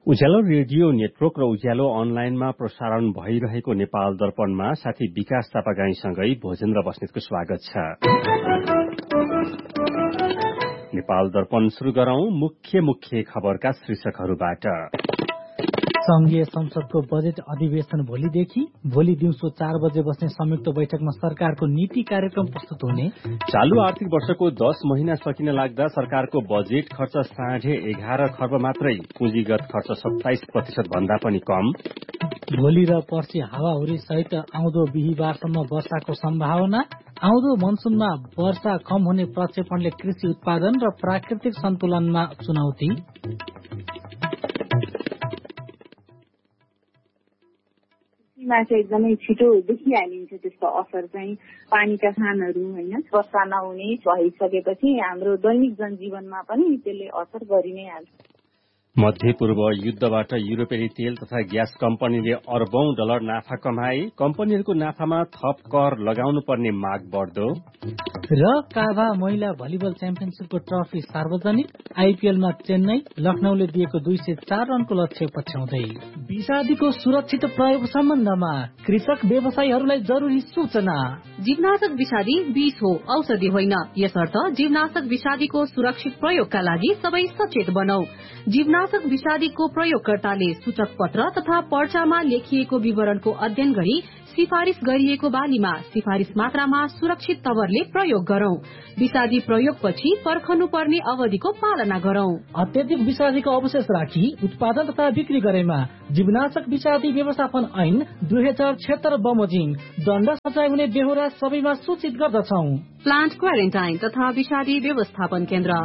उज्यालो radio network र उज्यालो अनलाइनमा प्रसारण भइरहेको नेपाल दर्पणमा साथी विकास थापागाईसँगै भोजेन्द्र बस्नेतको स्वागत छ। नेपाल दर्पण शुरू गरौं मुख्य खबरका शीर्षकहरूबाट। संघीय संसदको बजेट अधिवेशन भोलि दिउँसो 4 बजे बस्ने संयुक्त बैठकमा सरकारको नीति कार्यक्रम प्रस्तुत हुने। चालू आर्थिक वर्षको 10 महिना सकिन लाग्दा सरकारको बजेट खर्च 11.5 खर्ब मात्रै, पुँजीगत खर्च 27% भन्दा पनि कम। भोलि र पर्सि हावाहुरी सहित आउँदो बिहिबारसम्म वर्षाको सम्भावना। आउँदो मनसुनमा वर्षा कम हुने प्रक्षेपणले कृषि उत्पादन र प्राकृतिक सन्तुलनमा चुनौती। एकदमै छिटो देखिहालिन्छ त्यसको असर चाहिँ पानीका खानहरू होइन, वर्षा नहुने भइसकेपछि हाम्रो दैनिक जनजीवनमा पनि त्यसले असर गरि नै हाल्छ। मध्यपूर्व युद्धबाट युरोपेली तेल तथा ग्यास कम्पनीले $अरबौं नाफा कमाए। कम्पनीहरूको नाफामा थप कर लगाउनु पर्ने माग बढ्दो। र काभा महिला भलिबल च्याम्पियनशीपको ट्रफी सार्वजनिक। आइपीएलमा चेन्नई, लखनऊले दिएको 204 रनको लक्ष्य पछ्याउँदै। विषादीको सुरक्षित प्रयोग सम्बन्धमा कृषक व्यवसायीहरूलाई जरुरी सूचना। जीवनाशक विषादी विष हो, औषधि होइन। यसर्थ जीवनाशक विषादीको सुरक्षित प्रयोगका लागि सबै सचेत बनौ। जीवनाशक विषादीको प्रयोगकर्ताले सूचक पत्र तथा पर्चामा लेखिएको विवरणको अध्ययन गरी सिफारिश गरिएको बालीमा सिफारिश मात्रामा सुरक्षित तवरले प्रयोग गरौं। विषादी प्रयोगपछि पर्खनु पर्ने अवधिको पालना गरौं। अत्यधिक विषादीको अवशेष राखी उत्पादन तथा बिक्री गरेमा जीवनाशक विषादी व्यवस्थापन ऐन 2076 बमोजिम दण्ड सजाय हुने बेहोरा सबैमा सूचित गर्दछौ। प्लान्ट क्वारेन्टाइन तथा विषादी व्यवस्थापन केन्द्र।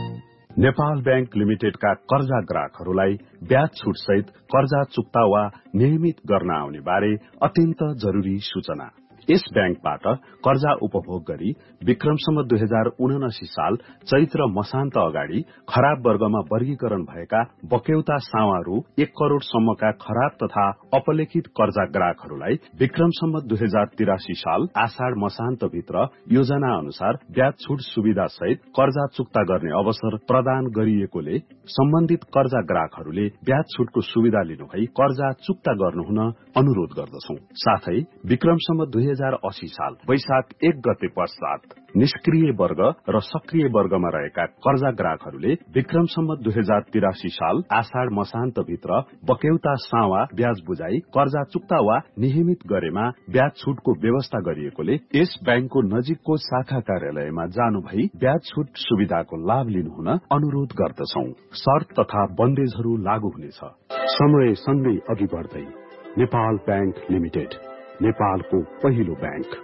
नेपाल बैंक लिमिटेडका कर्जा ग्राहकहरूलाई ब्याज छुट सहित कर्जा चुक्ता वा नियमित गर्न आउने बारे अत्यन्त जरुरी सूचना। यस बैंकबाट कर्जा उपभोग गरी विक्रमसम्म 2079 साल चैत्र मसान्त अगाडि खराब वर्गमा वर्गीकरण भएका बक्यौता सावा रु 1 करोड़ सम्मका खराब तथा अपलेखित कर्जा ग्राहकहरूलाई विक्रमसम्म 2083 साल आषाढ़ मसान्त भित्र योजना अनुसार ब्याज छुट सुविधा सहित कर्जा चुक्ता गर्ने अवसर प्रदान गरिएकोले सम्बन्धित कर्जा ग्राहकहरूले ब्याज छुटको सुविधा लिनुभई कर्जा चुक्ता गर्नुहुन अनुरोध गर्दछौ। साथै विक्रमसम्म 2080 साल वैशाख 1 गते पश्चात निष्क्रिय वर्ग र सक्रिय वर्गमा रहेका कर्जा ग्राहकहरूले विक्रमसम्म 2083 साल आषाढ़ मसान्त भित्र बक्यौता सावा ब्याज बुझाई कर्जा चुक्ता वा नियमित गरेमा ब्याज छुटको व्यवस्था गरिएकोले यस बैंकको नजिकको शाखा कार्यालयमा जानु भई ब्याज छुट सुविधाको लाभ लिनुहुन अनुरोध गर्दछौ। शर्त तथा बन्देजहरू लागू हुनेछ। समय सँगै अघि बढ्दै नेपाल बैंक लिमिटेड, नेपालको पहिलो बैंक।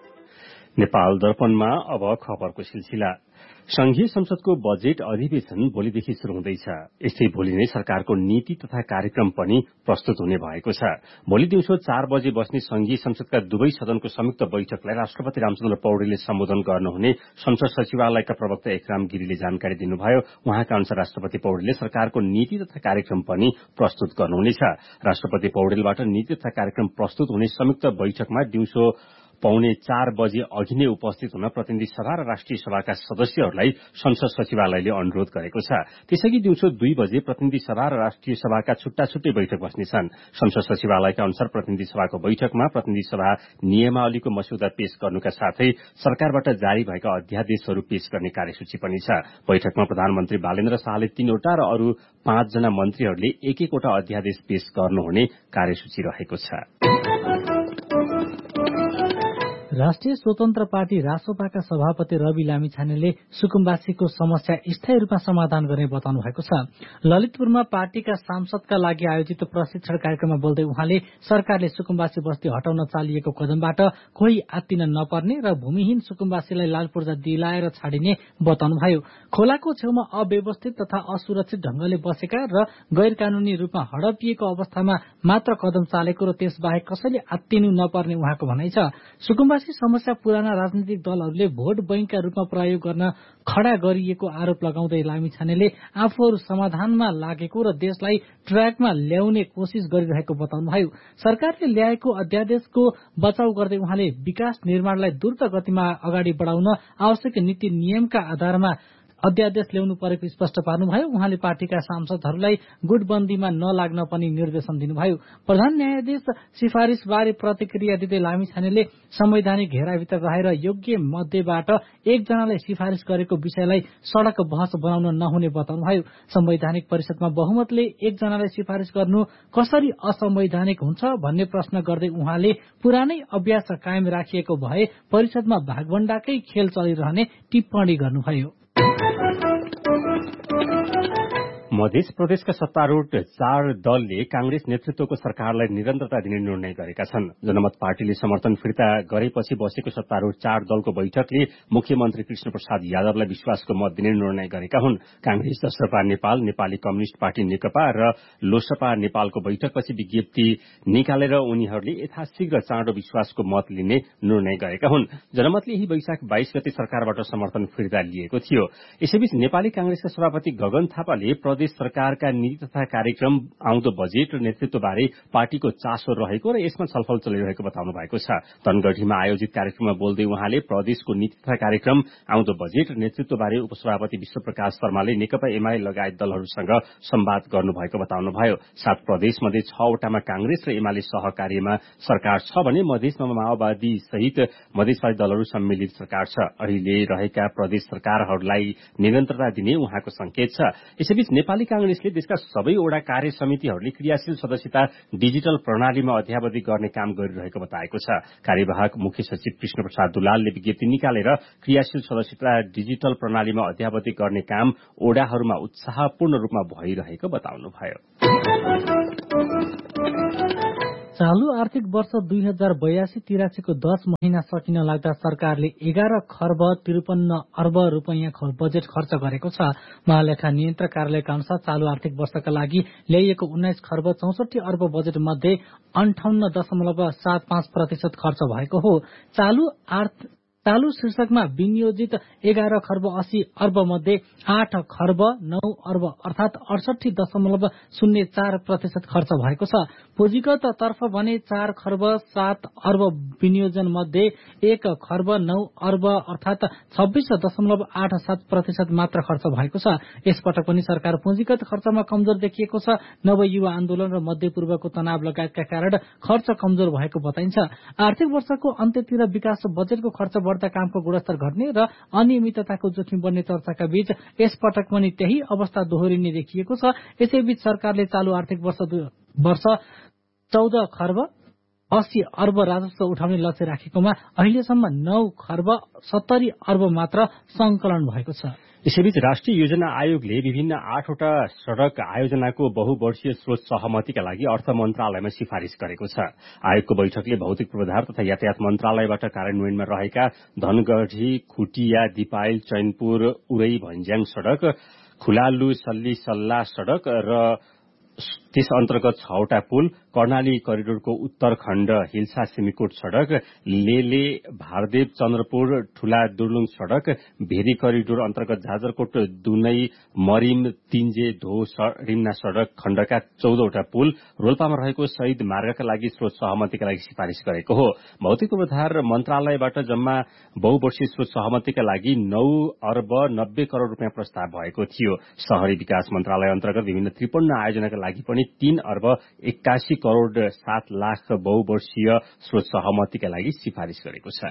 नेपाल दर्पणमा अब खबरको सिलसिला। संघीय संसदको बजेट अधिवेशन भोलिदेखि शुरू हुँदैछ। यस्तै भोलि नै सरकारको नीति तथा कार्यक्रम पनि प्रस्तुत हुने भएको छ। भोलि दिउँसो 4 बजे बस्ने संघीय संसदका दुवै सदनको संयुक्त बैठकलाई राष्ट्रपति रामचन्द्र पौडेलले सम्बोधन गर्नुहुने संसद सचिवालयका प्रवक्ता एकराम गिरीले जानकारी दिनुभयो। उहाँका अनुसार राष्ट्रपति पौडेलले सरकारको नीति तथा कार्यक्रम पनि प्रस्तुत गर्नुहुनेछ। राष्ट्रपति पौडेलबाट नीति तथा कार्यक्रम प्रस्तुत हुने संयुक्त बैठकमा दिउँसो 3:45 बजे अघि नै उपस्थित हुन प्रतिनिधि सभा र राष्ट्रिय सभाका सदस्यहरूलाई संसद सचिवालयले अनुरोध गरेको छ। त्यसैगरी दिउँसो 2 बजे प्रतिनिधि सभा र राष्ट्रिय सभाका छुट्टा-छुट्टै बैठक बस्नेछन्। संसद सचिवालयका अनुसार प्रतिनिधि सभाको बैठकमा प्रतिनिधि सभा नियमावलीको मस्यौदा पेश गर्नुका साथै सरकारबाट जारी भएका अध्यादेशहरू पेश गर्ने कार्यसूची पनि छ। बैठकमा प्रधानमन्त्री बालेन्द्र शाहले 3 वटा र अरू 5 जना मन्त्रीहरूले एक वटा अध्यादेश पेश गर्नुहुने कार्यसूची रहेको छ। राष्ट्रिय स्वतन्त्र पार्टी रासोपाका सभापति रवि लामिछानेले सुकुम्बासीको समस्या स्थायी रूपमा समाधान गर्ने बताउनु भएको छ। ललितपुरमा पार्टीका सांसदका लागि आयोजित प्रशिक्षण कार्यक्रममा बोल्दै उहाँले सरकारले सुकुम्बासी बस्ती हटाउन चालिएको कदमबाट कोही आत्तिन नपर्ने र भूमिहीन सुकुम्बासीलाई लाल पूर्जा दिलाएर छाडिने बताउनुभयो। खोलाको छेउमा अव्यवस्थित तथा असुरक्षित ढंगले बसेका र गैर कानूनी रूपमा हडपिएको अवस्थामा मात्र कदम चालेको र त्यसबाहेक कसैले आत्तिनु नपर्ने उहाँको भनाइ छ। सुकुम्बासी समस्या पुराना राजनीतिक दलहरूले भोट बैंकका रूपमा प्रयोग गर्न खड़ा गरिएको आरोप लगाउँदै लामिछानेले आफूहरू समाधानमा लागेको र देशलाई ट्र्याकमा ल्याउने कोशिश गरिरहेको बताउनुभयो। सरकारले ल्याएको अध्यादेशको बचाउ गर्दै उहाँले विकास निर्माणलाई द्रुत गतिमा अगाडि बढाउन आवश्यक नीति नियमका आधारमा अध्यादेश ल्याउनु परेको स्पष्ट पार्नुभयो। उहाँले पार्टीका सांसदहरूलाई गुटबन्दीमा नलाग्न पनि निर्देशन दिनुभयो। प्रधान न्यायाधीश सिफारिसबारे प्रतिक्रिया दिँदै लामिछानेले संवैधानिक घेराभित्र रहेर योग्य मध्येबाट एकजनालाई सिफारिस गरेको विषयलाई सडक बहस बनाउन नहुने बताउनुभयो। संवैधानिक परिषदमा बहुमतले एकजनालाई सिफारिस गर्नु कसरी असंवैधानिक हुन्छ भन्ने प्रश्न गर्दै उहाँले पुरानै अभ्यास कायम राखिएको भए परिषदमा भागभण्डाकै खेल चलिरहने टिप्पणी गर्नुभयो। मध्य प्रदेशका सत्तारूढ़ 4 दलले कांग्रेस नेतृत्वको सरकारलाई निरन्तरता दिने निर्णय गरेका छन्। जनमत पार्टीले समर्थन फिर्ता गरेपछि बसेको सत्तारूढ़ 4 दलको बैठकले मुख्यमन्त्री कृष्ण प्रसाद यादवलाई विश्वासको मत दिने निर्णय गरेका हुन्। कांग्रेस, जसपा नेपाल, नेपाली कम्युनिष्ट पार्टी नेकपा र लोसपा नेपालको बैठकपछि विज्ञप्ति निकालेर उनीहरूले यथाशीघ्र चाँडो विश्वासको मत लिने निर्णय गरेका हुन्। जनमतले यही वैशाख 22 गते सरकारबाट समर्थन फिर्ता लिएको थियो। यसैबीच नेपाली कांग्रेसका सभापति गगन थापाले प्रदेश सरकारका नीति तथा कार्यक्रम, आउँदो बजेट र नेतृत्वबारे पार्टीको चासो रहेको र यसमा छलफल चलिरहेको बताउनु भएको छ। धनगढ़ीमा आयोजित कार्यक्रममा बोल्दै उहाँले प्रदेशको नीति तथा कार्यक्रम, आउँदो बजेट र नेतृत्वबारे उपसभापति विश्वप्रकाश शर्माले नेकपा एमाले लगायत दलहरूसँग संवाद गर्नुभएको बताउनुभयो। 7 प्रदेशमध्ये 6 वटामा कांग्रेस र एमाले सहकार्यमा सरकार छ भने मधेसमा माओवादी सहित मधेसवादी दलहरू सम्मिलित सरकार छ। अहिले रहेका प्रदेश सरकारहरूलाई निरन्तरता दिने उहाँको संकेत छ। यसैबीच नेपाली कांग्रेसले देशका सबै वडा कार्य समितिहरूले क्रियाशील सदस्यता डिजिटल प्रणालीमा अध्यावधि गर्ने काम गरिरहेको बताएको छ। कार्यवाहक मुख्य सचिव कृष्ण प्रसाद दुलालले विज्ञप्ति निकालेर क्रियाशील सदस्यता डिजिटल प्रणालीमा अध्यावधि गर्ने काम वडाहरूमा उत्साहपूर्ण रूपमा भइरहेको बताउनुभयो। चालू आर्थिक वर्ष 2082-83 को 10 महिना सकिन लाग्दा सरकारले 11 खर्ब 53 अर्ब रुपैयाँ बजेट खर्च गरेको छ। महालेखा नियन्त्रक कार्यालयका अनुसार चालू आर्थिक वर्षका लागि ल्याइएको 19 खर्ब 64 अर्ब बजेट मध्ये 58.75% खर्च भएको हो। चालू शीर्षकमा विनियोजित 11 खर्ब 80 अर्ब मध्ये 8 खर्ब 9 अर्ब अर्थात 68.04% खर्च भएको छ। पुँजीगत तर्फ भने 4 खर्ब 7 अर्ब विनियोजन मध्ये 1 खर्ब 9 अर्ब अर्थात 26.87% मात्र खर्च भएको छ। यसपटक पनि सरकार पुँजीगत खर्चमा कमजोर देखिएको छ। नवयुवा आन्दोलन र मध्यपूर्वको तनाव लगायतका कारण खर्च कमजोर भएको बताइन्छ। आर्थिक वर्षको अन्त्यतिर विकास बजेटको खर्च बढ्दा कामको गुणस्तर घट्ने र अनियमितताको जोखिम बढ्ने चर्चाका बीच यसपटक पनि त्यही अवस्था दोहोरिने देखिएको छ। यसैबीच सरकारले चालू आर्थिक वर्ष 14 खर्ब 80 अर्ब राजस्व उठाउने लक्ष्य राखेकोमा अहिलेसम्म 9 खर्ब 70 अर्ब मात्र संकलन भएको छ। यसैबीच राष्ट्रिय योजना आयोगले विभिन्न 8वटा सड़क आयोजनाको बहुवर्षीय स्रोत सहमतिका लागि अर्थ मन्त्रालयमा सिफारिश गरेको छ। आयोगको बैठकले भौतिक पूर्वाधार तथा यातायात मन्त्रालयबाट कार्यान्वयनमा रहेका धनगढ़ी खुटिया दिपायल चैनपुर उरै भन्ज्याङ सड़क, खुलालु सल्ली सल्ला सड़क र त्यस अन्तर्गत 6वटा पुल, कर्णाली करिडोरको उत्तरखण्ड हिल्सा सिमिकोट सड़क, लेले भारदेव चन्द्रपुर ठूला दुर्लुङ सड़क, भेरी करिडोर अन्तर्गत झाजरकोट दुनै मरिम तिन्जे धो रिम्ना सड़क खण्डका 14वटा पुल, रोल्पामा रहेको शहीद मार्गका लागि स्रोत सहमतिका लागि सिफारिश गरेको हो। भौतिक पूर्वाधार मन्त्रालयबाट जम्मा बहुवर्षीय स्रोत सहमतिका लागि 9 अर्ब 90 करोड़ रुपियाँ प्रस्ताव भएको थियो। शहरी विकास मन्त्रालय अन्तर्गत विभिन्न 53 आयोजनाका लागि पनि 3 अर्ब 81 करोड़ 7 लाख बहुवर्षीय स्रोत सहमतिका लागि सिफारिश गरेको छ।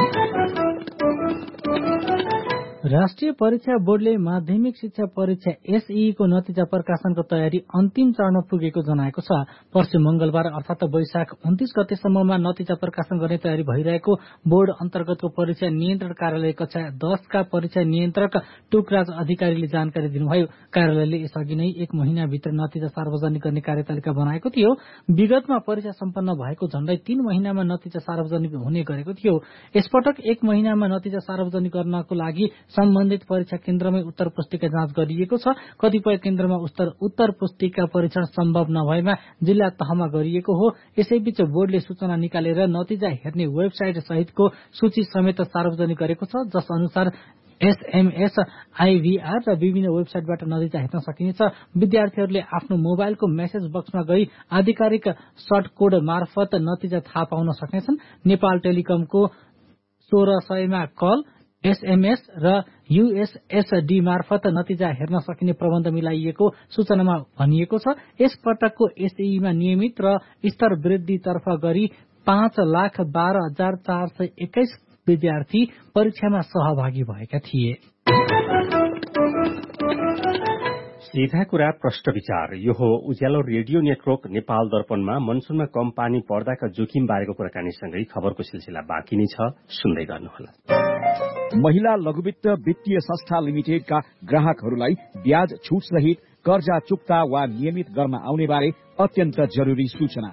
राष्ट्रिय परीक्षा बोर्डले माध्यमिक शिक्षा परीक्षा एसई को नतिजा प्रकाशनको तयारी अन्तिम चरणमा पुगेको जनाएको छ। पर्सि मंगलबार अर्थात वैशाख 29 गतेसम्ममा नतिजा प्रकाशन गर्ने तयारी भइरहेको बोर्ड अन्तर्गतको परीक्षा नियन्त्रण कार्यालय कक्षा 10 का परीक्षा नियन्त्रक टुकराज अधिकारीले जानकारी दिनुभयो। कार्यालयले यसअघि नै 1 महिनाभित्र नतिजा सार्वजनिक गर्ने कार्यतालिका बनाएको थियो। विगतमा परीक्षा सम्पन्न भएको झण्डै 3 महिनामा नतिजा सार्वजनिक हुने गरेको थियो। यसपटक 1 महिनामा नतिजा सार्वजनिक गर्नको लागि सम्बन्धित परीक्षा केन्द्रमै उत्तर पुस्तिका जाँच गरिएको छ। कतिपय केन्द्रमा उत्तर पुस्तिका परीक्षण सम्भव नभएमा जिल्ला तहमा गरिएको हो। यसैबीच बोर्डले सूचना निकालेर नतिजा हेर्ने वेबसाइट सहितको सूची समेत सार्वजनिक गरेको छ, जस अनुसार एसएमएस, आईभीआर र विभिन्न वेबसाइटबाट नतिजा हेर्न सकिनेछ। विद्यार्थीहरूले आफ्नो मोबाइलको मेसेज बक्समा गई आधिकारिक सर्ट कोड मार्फत नतिजा थाहा पाउन सक्नेछन्। नेपाल टेलिकमको 1600 मा कल, SMS र USSD मार्फत नतिजा हेर्न सकिने प्रबन्ध मिलाइएको सूचनामा भनिएको छ। यस पटकको SEE मा नियमित र स्तर वृद्धितर्फ गरी 5,12,421 विद्यार्थी परीक्षामा सहभागी भएका थिए। सीधा कुरा प्रश्न विचार। यो हो उज्यालो रेडियो नेटवर्क नेपाल दर्पणमा मनसुनमा कम पानी पर्दाका जोखिम बारेको कुराकानीसँगै खबरको सिलसिला बाँकी नै छ, सुन्दै गर्नुहोला। महिला लघुवित्त वित्तीय संस्था लिमिटेडका ग्राहकहरूलाई ब्याज छुट सहित कर्जा चुक्ता वा नियमित गर्न आउने बारे अत्यन्त जरुरी सूचना।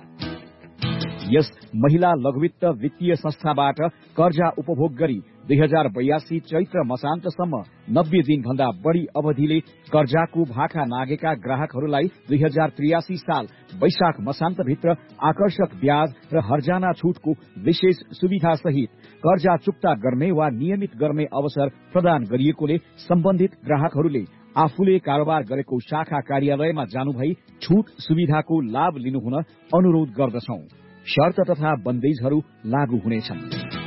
यस महिला लघुवित्त वित्तीय संस्थाबाट कर्जा उपभोग गरी 2082 चैत्र मसान्तसम्म 90 दिन भन्दा बढ़ी अवधिले कर्जाको भाका नागेका ग्राहकहरूलाई 2083 साल वैशाख मसान्तभित्र आकर्षक ब्याज र हर्जाना छुटको विशेष सुविधा सहित कर्जा चुक्ता गर्ने वा नियमित गर्ने अवसर प्रदान गरिएकोले सम्बन्धित ग्राहकहरूले आफूले कारोबार गरेको शाखा कार्यालयमा जानुभई छुट सुविधाको लाभ लिनुहुन अनुरोध गर्दछौं। शर्त तथा बन्देजहरू लागू हुनेछन्।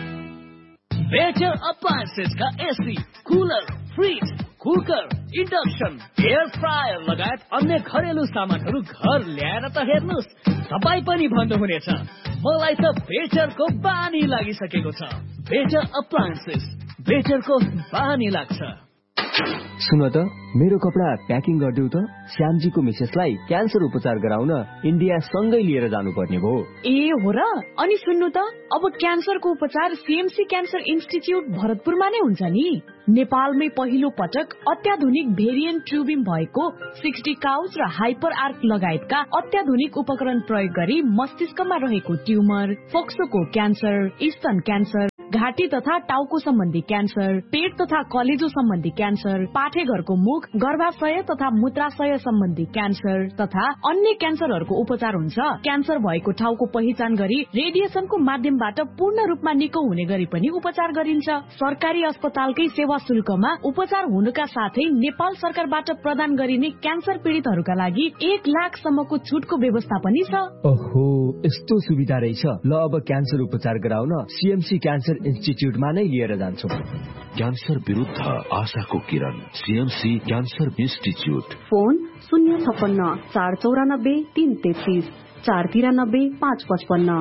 Better अप्लायन्सेसका AC, cooler, fridge, cooker, induction, air fryer लगायत अन्य घरेलु सामानहरू घर ल्याएर त हेर्नुहोस्, तपाईँ पनि भन्नुहुनेछ मलाई त बेटरको बानी लागिसकेको छ। बेटर अप्लायन्सेस, बेटरको बानी लाग्छ। सुन त, मेरो कपडा प्याकिङ गरिदेऊ त। श्यामजीको मिसेसलाई क्यान्सर उपचार गराउन इन्डिया सँगै लिएर जानुपर्ने भयो। ए हो र? अनि सुन्नु त, अब क्यान्सरको उपचार CMC क्यान्सर इन्स्टिच्युट भरतपुरमा नै हुन्छ नि। नेपालमै पहिलो पटक अत्याधुनिक भेरिएन्ट ट्युबिम भएको 60 काउच र हाइपर आर्क लगायतका अत्याधुनिक उपकरण प्रयोग गरी मस्तिष्कमा रहेको ट्युमर, फोक्सोको क्यान्सर, स्तन क्यान्सर, घाँटी तथा टाउको सम्बन्धी क्यान्सर, पेट तथा कलेजो सम्बन्धी क्यान्सर, पाठेघरको मुख, गर्भाशय तथा मूत्राशय सम्बन्धी क्यान्सर तथा अन्य क्यान्सरहरूको उपचार हुन्छ। क्यान्सर भएको ठाउँको पहिचान गरी रेडिएसनको माध्यमबाट पूर्ण रूपमा निको हुने गरी पनि उपचार गरिन्छ। सरकारी अस्पतालकै सेवा शुल्कमा उपचार हुनुका साथै नेपाल सरकारबाट प्रदान गरिने क्यान्सर पीडितहरूका लागि 1 लाखसम्मको छुटको व्यवस्था पनि छ। ओहो, यस्तो सुविधा रहेछ। ल, अब क्यान्सर उपचार गराउन CMC क्यान्सर इन्स्टिच्युटमा नै लिएर जान्छौँ। क्यान्सर विरुद्ध आशाको किरण, CMC क्यान्सर इन्स्टिच्युट। फोन 056 494 333 493 555।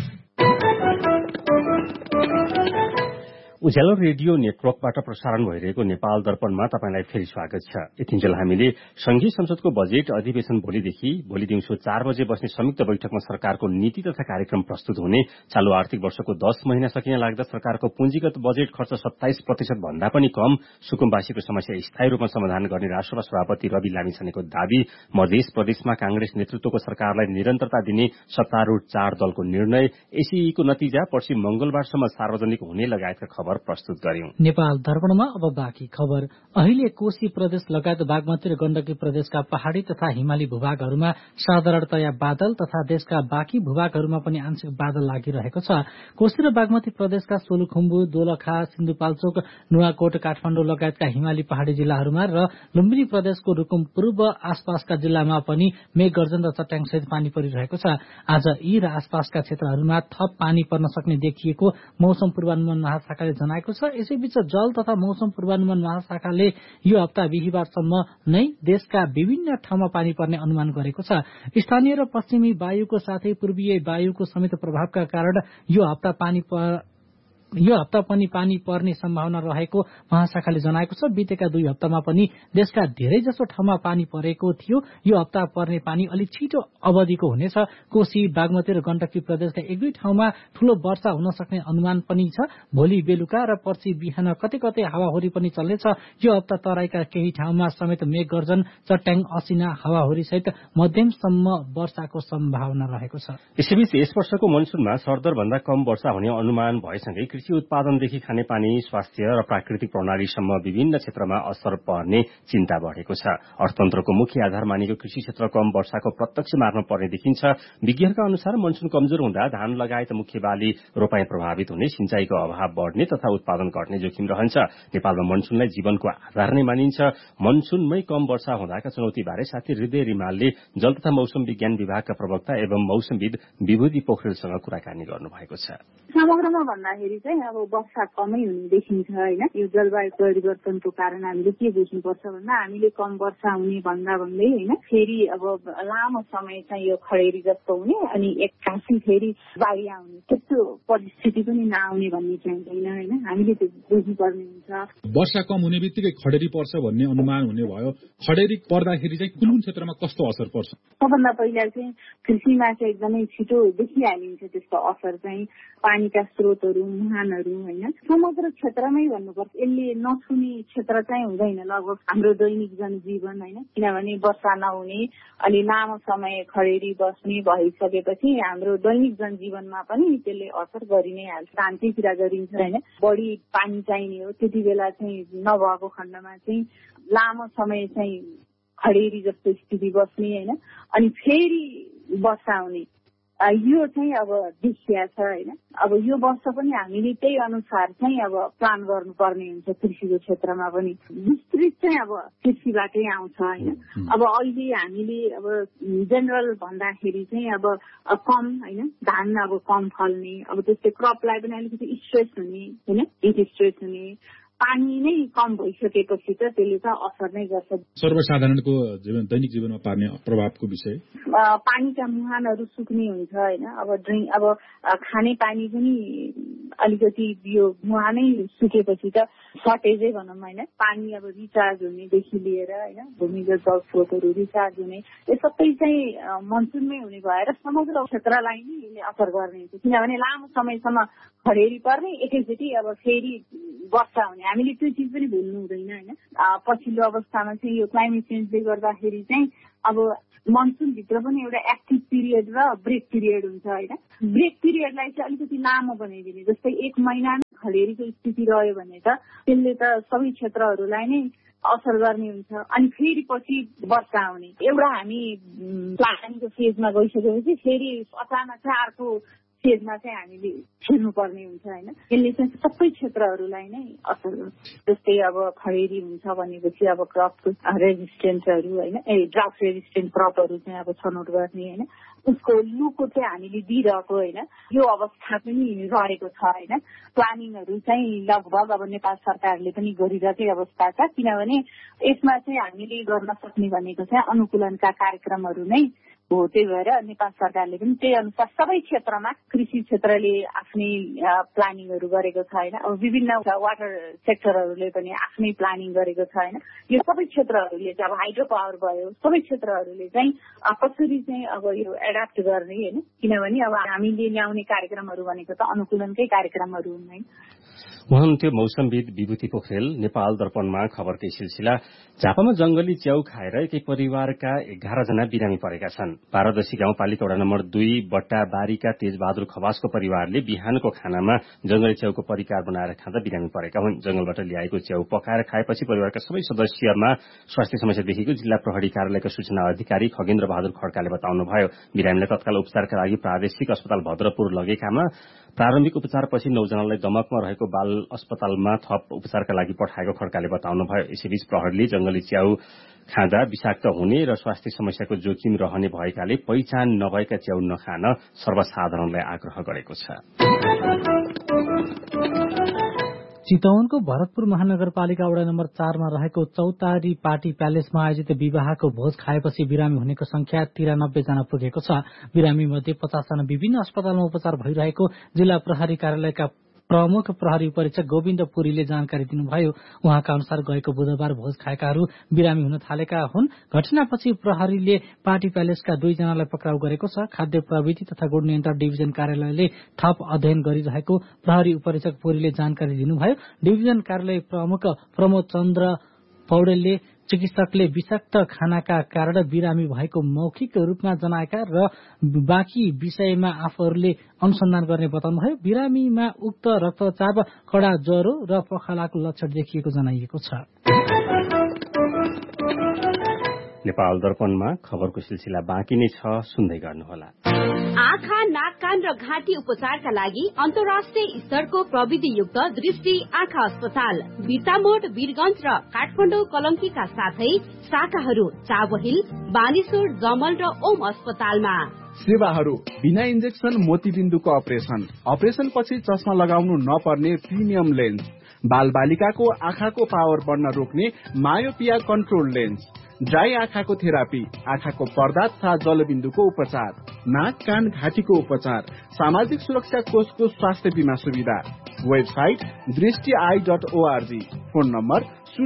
उज्यालो रेडियो नेटवर्कबाट प्रसारण भइरहेको नेपाल दर्पणमा तपाईंलाई फेरि स्वागत छ। यतिन्जेल हामीले संघीय संसदको बजेट अधिवेशन भोलिदेखि भोलि दिउँसो 4 बजे बस्ने संयुक्त बैठकमा सरकारको नीति तथा कार्यक्रम प्रस्तुत हुने, चालू आर्थिक वर्षको 10 महिना सकिन लाग्दा सरकारको पुँजीगत बजेट खर्च 27% भन्दा पनि कम, सुकुम्बासीको समस्या स्थायी रूपमा समाधान गर्ने राष्ट्रसभा सभापति रवि लामिछानेको दावी, मध्य प्रदेशमा कांग्रेस नेतृत्वको सरकारलाई निरन्तरता दिने सत्तारूढ 4 दलको निर्णय, एसीईको नतिजा पर्सि मंगलबारसम्म सार्वजनिक हुने लगायतका खबर प्रस्तुत गर्यौं। नेपाल दर्पणमा अब बाँकी खबर। अहिले कोशी प्रदेश लगायत बागमती र गण्डकी प्रदेशका पहाड़ी तथा हिमाली भूभागहरूमा साधारणतया बादल तथा देशका बाँकी भूभागहरूमा पनि आंशिक बादल लागिरहेको छ। कोशी र बागमती प्रदेशका सोलुखुम्बु, दोलखा, सिन्धुपाल्चोक, नुवाकोट, काठमाडौँ लगायतका हिमाली पहाड़ी जिल्लाहरूमा र लुम्बिनी प्रदेशको रुकुम पूर्व आसपासका जिल्लामा पनि मेघगर्जन र चट्याङसहित पानी परिरहेको छ। आज यी र आसपासका क्षेत्रहरूमा थप पानी पर्न सक्ने देखिएको मौसम पूर्वानुमान महाशाखाले जनाएको छ। यसैबीच जल तथा मौसम पूर्वानुमान महाशाखाले यो हप्ता बिहीबारसम्म नै देशका विभिन्न ठाउँमा पानी पर्ने अनुमान गरेको छ। स्थानीय र पश्चिमी वायुको साथै पूर्वीय वायुको समेत प्रभावका कारण यो हप्ता पनि पानी पर्ने सम्भावना रहेको महाशाखाले जनाएको छ। बितेका 2 हप्तामा पनि देशका धेरै जसो ठाउँमा पानी परेको थियो। यो हप्ता पर्ने पानी अलि छिटो अवधिको हुनेछ। कोशी, बागमती र गण्डकी प्रदेशका 1-2 ठाउँमा ठूलो वर्षा हुन सक्ने अनुमान पनि छ। भोलि बेलुका र पर्सि बिहान कतै कतै हावाहुरी पनि चल्नेछ। यो हप्ता तराईका केही ठाउँमा समेत मेघगर्जन, चट्याङ, असिना, हावाहुरी सहित मध्यमसम्म वर्षाको सम्भावना रहेको छ। यसैबीच यस वर्षको मनसुनमा सरदर भन्दा कम वर्षा हुने अनुमान भएसँगै कृषि उत्पादनदेखि खानेपानी, स्वास्थ्य र प्राकृतिक प्रणालीसम्म विभिन्न क्षेत्रमा असर पर्ने चिन्ता बढ़ेको छ। अर्थतन्त्रको मुख्य आधार मानेको कृषि क्षेत्र कम वर्षाको प्रत्यक्ष मारमा पर्ने देखिन्छ। विज्ञहरूका अनुसार मनसुन कमजोर हुँदा धान लगायत मुख्य बाली रोपाई प्रभावित हुने, सिंचाईको अभाव बढ़ने तथा उत्पादन घट्ने जोखिम रहन्छ। नेपालमा मनसुनलाई जीवनको आधार नै मानिन्छ। मनसुनमै कम वर्षा हुँदाका चुनौतीबारे साथी हृदय रिमालले जल तथा मौसम विज्ञान विभागका प्रवक्ता एवं मौसमविद विभूति पोखरेलसँग कुराकानी गर्नुभएको छ। समग्रमा भन्दाखेरि चाहिँ अब वर्षा कमै हुने देखिन्छ होइन। यो जलवायु परिवर्तनको कारण हामीले के बुझ्नुपर्छ भन्दा हामीले कम वर्षा हुने भन्दा भन्दै होइन फेरि अब लामो समय चाहिँ यो खडेरी जस्तो हुने अनि एक्कासी फेरि बाढी आउने त्यस्तो परिस्थिति पनि नआउने भन्ने चाहिँ होइन होइन। हामीले त्यो बुझ्नुपर्ने हुन्छ। वर्षा कम हुने बित्तिकै खडेरी पर्छ भन्ने अनुमान हुने भयो। खडेरी पर्दाखेरि चाहिँ कुन कुन क्षेत्रमा कस्तो असर पर्छ? सबभन्दा पहिला चाहिँ कृषिमा चाहिँ एकदमै छिटो देखिहालिन्छ त्यसको असर चाहिँ। पानीका स्रोतहरू मुहानहरू होइन समग्र क्षेत्रमै भन्नुपर्छ। यसले नछुने क्षेत्र चाहिँ हुँदैन लगभग हाम्रो दैनिक जनजीवन होइन। किनभने वर्षा नहुने अलि लामो समय खडेरी बस्ने भइसकेपछि हाम्रो दैनिक जनजीवनमा पनि त्यसले असर गरि नै हाल्छ। शान्ति कुरा गरिन्छ होइन। बढी पानी चाहिने हो त्यति बेला चाहिँ नभएको खण्डमा चाहिँ लामो समय चाहिँ खडेरी जस्तो स्थिति बस्ने होइन अनि फेरि वर्षा हुने यो चाहिँ अब देखिया छ होइन। अब यो वर्ष पनि हामीले त्यही अनुसार चाहिँ अब प्लान गर्नुपर्ने हुन्छ। कृषिको क्षेत्रमा पनि विस्तृत चाहिँ अब कृषिबाटै आउँछ होइन। अब अहिले हामीले अब जेनरल भन्दाखेरि चाहिँ अब कम होइन धान अब कम फल्ने अब त्यस्तै क्रपलाई पनि अलिकति स्ट्रेस हुने होइन हिट स्ट्रेस हुने पानी नै कम भइसकेपछि त त्यसले त असर नै गर्छ। सर्वसाधारणको दैनिक जीवनमा पार्ने प्रभावको विषय पानीका मुहानहरू सुक्ने हुन्छ होइन। अब खाने पानी पनि अलिकति यो मुहानै सुकेपछि त सर्टेजै भनौँ होइन। पानी अब रिचार्ज हुनेदेखि लिएर होइन भूमिगत जल स्रोतहरू रिचार्ज हुने यो सबै चाहिँ मनसुनमै हुने भएर समग्र क्षेत्रलाई नै यसले असर गर्ने हुन्छ। किनभने लामो समयसम्म खडेरी पर्ने एकैचोटि अब फेरि वर्षा हुने हामीले त्यो चिज पनि भुल्नु हुँदैन होइन। पछिल्लो अवस्थामा चाहिँ यो क्लाइमेट चेन्जले गर्दाखेरि चाहिँ अब मनसुनभित्र पनि एउटा एक्टिभ पिरियड र ब्रेक पिरियड हुन्छ होइन। ब्रेक पिरियडलाई चाहिँ अलिकति लामो बनाइदिने जस्तै 1 महिना नै खडेरीको स्थिति रह्यो भने त त्यसले त सबै क्षेत्रहरूलाई नै असर गर्ने हुन्छ अनि फेरि पछि वर्षा आउने। एउटा हामी प्लानिङको फेजमा गइसकेपछि फेरि अचानक चाहिँ अर्को फेजमा चाहिँ हामीले छिर्नुपर्ने हुन्छ होइन। यसले चाहिँ सबै क्षेत्रहरूलाई नै असर गर्छ। जस्तै अब खडेरी हुन्छ भनेपछि अब क्रप रेजिस्टेन्टहरू होइन ड्राउट रेजिस्टेन्ट क्रपहरू चाहिँ अब छनौट गर्ने होइन। उसको लुको चाहिँ हामीले दिइरहेको होइन यो अवस्था पनि रहेको छ होइन। प्लानिङहरू चाहिँ लगभग अब नेपाल सरकारले पनि गरिरहेकै अवस्था छ। किनभने यसमा चाहिँ हामीले गर्न सक्ने भनेको चाहिँ अनुकूलनका कार्यक्रमहरू नै हो। त्यही भएर नेपाल सरकारले पनि त्यही अनुसार सबै क्षेत्रमा कृषि क्षेत्रले आफ्नै प्लानिङहरू गरेको छ होइन। अब विभिन्न वाटर सेक्टरहरूले पनि आफ्नै प्लानिङ गरेको छ होइन। यो सबै क्षेत्रहरूले चाहिँ अब हाइड्रो पावर भयो सबै क्षेत्रहरूले चाहिँ कसरी चाहिँ अब यो एडाप्ट गर्ने होइन। किनभने अब हामीले ल्याउने कार्यक्रमहरू भनेको त अनुकूलनकै कार्यक्रमहरू हुन्। उहाँनुहुन्थ्यो मौसमविद विभूति पोखरेल। नेपाल दर्पणमा खबरकै सिलसिला। झापामा जंगली च्याउ खाएर एकै परिवारका 11 जना बिरामी परेका छन्। पारदर्शी गाउँपालिका वडा नम्बर 2 बट्टा बारीका तेजबहादुर खवासको परिवारले बिहानको खानामा जंगली च्याउको परिकार बनाएर खाँदा बिरामी परेका हुन्। जंगलबाट ल्याएको च्याउ पकाएर खाएपछि परिवारका सबै सदस्यमा स्वास्थ्य समस्या देखिएको जिल्ला प्रहरी कार्यालयका सूचना अधिकारी खगेन्द्र बहादुर खड्काले बताउनुभयो। बिरामीलाई तत्काल उपचारका लागि प्रादेशिक अस्पताल भद्रपुर लगेकामा प्रारम्भिक उपचारपछि 9 जनालाई दमकमा रहेको बाल अस्पतालमा थप उपचारका लागि पठाएको खड्काले बताउनुभयो। यसैबीच प्रहरीले जंगली च्याउ खाँदा विषाक्त हुने र स्वास्थ्य समस्याको जोखिम रहने भएकाले पहिचान नभएका च्याउ नखान सर्वसाधारणलाई आग्रह गरेको छ। चितवनको भरतपुर महानगरपालिका वडा नम्बर 4 मा रहेको चौतारी पार्टी प्यालेसमा आयोजित विवाहको भोज खाएपछि बिरामी हुनेको संख्या 93 जना पुगेको छ। बिरामी मध्ये 50 जना विभिन्न अस्पतालमा उपचार भइरहेको जिल्ला प्रहरी कार्यालयका प्रमुख प्रहरी परीक्षक गोविन्द पुरीले जानकारी दिनुभयो। उहाँका अनुसार गएको बुधबार भोज खाएकाहरू बिरामी हुन थालेका हुन्। घटनापछि प्रहरीले पार्टी प्यालेसका 2 जनालाई पक्राउ गरेको छ। खाद्य प्रविधि तथा गुण नियन्त्रण डिभिजन कार्यालयले थप अध्ययन गरिरहेको प्रहरी उपरीक्षक पुरीले जानकारी दिनुभयो। डिभिजन कार्यालय प्रमुख प्रमोद चन्द्र पौडेलले चिकित्सकले विषाक्त खानाका कारण बिरामी भएको मौखिक रूपमा जनाएका र बाँकी विषयमा आफूहरूले अनुसन्धान गर्ने बताउनुभयो। बिरामीमा उक्त रक्तचाप कडा ज्वरो र पखालाको लक्षण देखिएको जनाइएको छ। नेपाल दर्पणमा खबरको सिलसिला बाँकी नै छ, सुन्दै गर्नुहोला। आँखा नाक कान र घाँटी उपचारका लागि अन्तर्राष्ट्रिय स्तरको प्रविधियुक्त दृष्टि आँखा अस्पताल बिर्तामोड वीरगंज र काठमाडौँ कलंकीका साथै शाखाहरू चाबहिल बानेश्वर जमल र ओम अस्पतालमा सेवाहरू बिना इन्जेक्सन मोतीबिन्दुको अपरेसन पछि चस्मा लगाउनु नपर्ने प्रिमियम लेन्स, बालबालिकाको आँखाको पावर बढ्न रोक्ने मायोपिया कन्ट्रोल लेन्स, ड्राई आँखाको थेरापी, आँखाको पर्दा तथा जलबिन्दुको उपचार, नाक कान घाँटीको उपचार, सामाजिक सुरक्षा कोषको स्वास्थ्य बीमा सुविधा। Website दृष्टि.org, phone number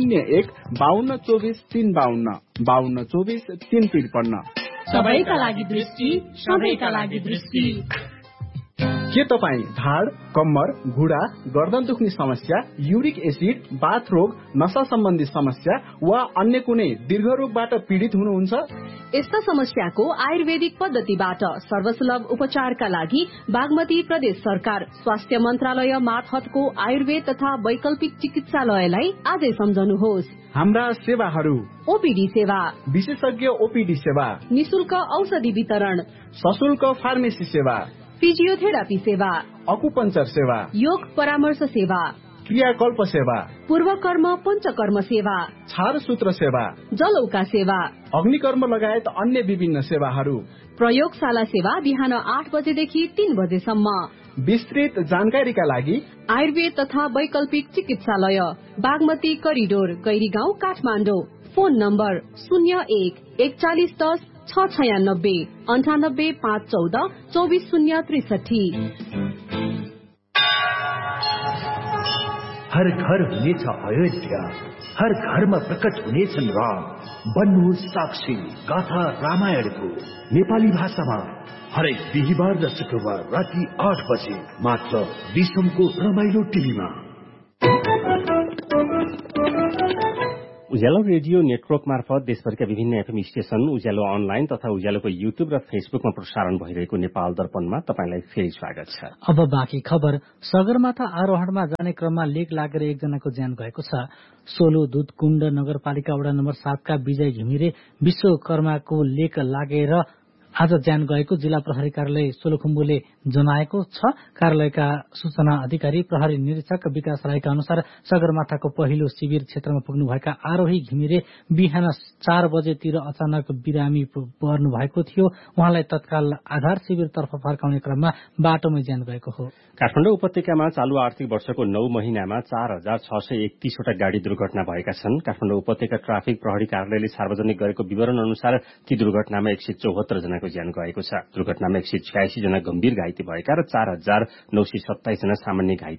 01-5224-352, 5224-353। सबैका लागि दृष्टि, सबैका लागि दृष्टि। के तपाईँ ढाड, कम्मर, घुँडा, गर्दन दुख्ने समस्या, युरिक एसिड, बाथ रोग, नशा सम्बन्धी समस्या वा अन्य कुनै दीर्घ रोगबाट पीड़ित हुनुहुन्छ? यस्ता समस्याको आयुर्वेदिक पद्धतिबाट सर्वसुलभ उपचारका लागि बागमती प्रदेश सरकार स्वास्थ्य मन्त्रालय मातहतको आयुर्वेद तथा वैकल्पिक चिकित्सालयलाई आजै सम्झनुहोस्। हाम्रा सेवाहरू: ओपीडी सेवा, विशेषज्ञ ओपीडी सेवा, निशुल्क औषधि वितरण, सशुल्क फार्मेसी सेवा, फिजियोथेरापी सेवा, अकुपञ्चर सेवा, योग परामर्श सेवा, क्रियाकल्प सेवा, पूर्वकर्म पञ्चकर्म सेवा, छारसूत्र सेवा, जलौका सेवा, अग्निकर्म लगायत अन्य विभिन्न सेवाहरू। प्रयोगशाला सेवा बिहान 8 बजेदेखि 3 बजेसम्म। विस्तृत जानकारीका लागि आयुर्वेद तथा वैकल्पिक चिकित्सालय, Bagmati corridor, Gairigaun, Kathmandu. Phone number 01-4110-696, 98-514-24063। हर घर हुनेछ अयोध्या, हर घरमा प्रकट हुनेछन् राम। बन्नुहोस् साक्षी गाथा रामायणको नेपाली भाषामा हरेक बिहिबार र शुक्रबार राति 8 बजे मात्र विश्वको रमाइलो टिभीमा। उज्यालो रेडियो नेटवर्क मार्फत देशभरका विभिन्न एफएम स्टेशन, उज्यालो अनलाइन तथा उज्यालोको युट्युब र फेसबुकमा प्रसारण भइरहेको नेपाल दर्पणमा तपाईंलाई फेरि स्वागत छ। अब बाँकी खबर। सगरमाथा आरोहणमा जाने क्रममा लेक लागेर एकजनाको ज्यान गएको छ। सोलु दुधकुण्ड नगरपालिका वडा नम्बर 7 का विजय घिमिरे विश्वकर्माको लेक लागेर आज ज्यान गएको जिल्ला प्रहरी कार्यालय सोलुखुम्बुले जनाएको छ। कार्यालयका सूचना अधिकारी प्रहरी निरीक्षक विकास राईका अनुसार सगरमाथाको पहिलो शिविर क्षेत्रमा पुग्नुभएका आरोही घिमिरे बिहान 4 बजेतिर अचानक बिरामी पर्नु भएको थियो। उहाँलाई तत्काल आधार शिविरतर्फ फर्काउने क्रममा बाटोमै ज्यान गएको हो। काठमाडौँ उपत्यकामा चालू आर्थिक वर्षको 9 महिनामा 4631 वटा गाड़ी दुर्घटना भएका छन्। काठमाडौँ उपत्यका ट्राफिक प्रहरी कार्यालयले सार्वजनिक गरेको विवरण अनुसार ती दुर्घटनामा 174 जनाको ज्यान गएको छ। दुर्घटनामा 186 जना गम्भीर घाइते भएका र 4927 जना सामान्य घाइते